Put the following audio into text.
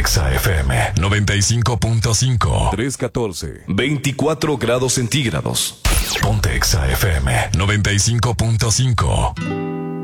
Exa FM 95.5. 314. 24 grados centígrados. Ponte Exa FM 95.5.